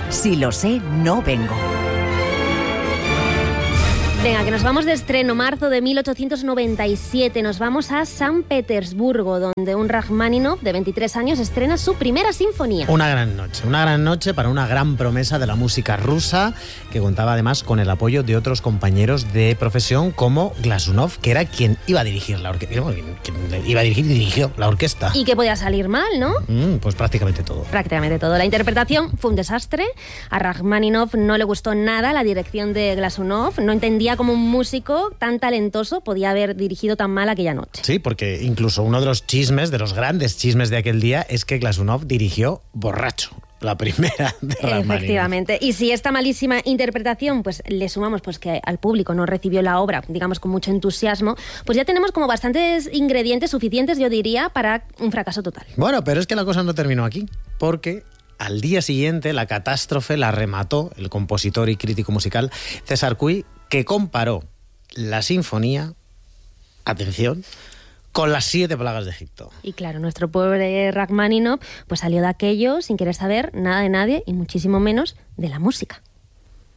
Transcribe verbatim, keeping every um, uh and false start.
Si lo sé, no vengo. Venga, que nos vamos de estreno, marzo de mil ochocientos noventa y siete. Nos vamos a San Petersburgo, donde un Rajmáninov de veintitrés años estrena su primera sinfonía. Una gran noche, una gran noche para una gran promesa de la música rusa, que contaba además con el apoyo de otros compañeros de profesión como Glazunov, que era quien iba a dirigir la orquesta. Quien iba a dirigir y dirigió la orquesta. Y que podía salir mal, ¿no? Mm, pues prácticamente todo. Prácticamente todo. La interpretación fue un desastre. A Rajmáninov no le gustó nada la dirección de Glazunov. No entendía como un músico tan talentoso podía haber dirigido tan mal aquella noche. Sí, porque incluso uno de los chismes, de los grandes chismes de aquel día, es que Glazunov dirigió borracho la primera de Rajmáninov. Efectivamente. Y si esta malísima interpretación pues le sumamos pues que al público no recibió la obra, digamos, con mucho entusiasmo, pues ya tenemos como bastantes ingredientes suficientes, yo diría, para un fracaso total. Bueno, pero es que la cosa no terminó aquí, porque al día siguiente la catástrofe la remató el compositor y crítico musical César Cui, que comparó la sinfonía, atención, con las siete plagas de Egipto. Y claro, nuestro pobre Rajmáninov pues salió de aquello sin querer saber nada de nadie y muchísimo menos de la música.